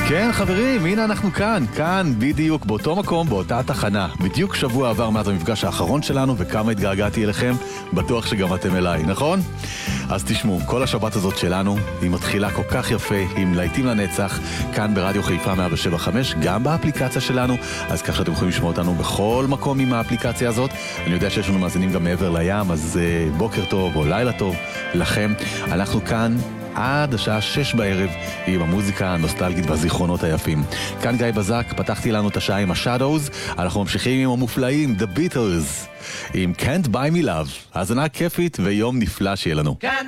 כן חברים, הנה אנחנו כאן בדיוק באותו מקום, באותה תחנה. בדיוק שבוע עבר מאז המפגש האחרון שלנו, וכמה התגעגעתי אליכם, בטוח שגם אתם אליי, נכון? אז תשמעו, כל השבת הזאת שלנו היא מתחילה כל כך יפה, עם להיטים לנצח, כאן ברדיו חיפה 107.5, גם באפליקציה שלנו, אז כך שאתם יכולים לשמוע אותנו בכל מקום עם האפליקציה הזאת. אני יודע שיש לנו מאזינים גם מעבר לים, אז בוקר טוב או לילה טוב לכם. אנחנו כאן עד השעה 6 בערב עם המוזיקה הנוסטלגית והזיכרונות היפים. כאן גיא בזק, פתחתי לנו את השעה עם השאדוז, אנחנו ממשיכים עם המופלאים, The Beatles, עם Can't Buy Me Love. האזנה כיפית ויום נפלא שיהיה לנו.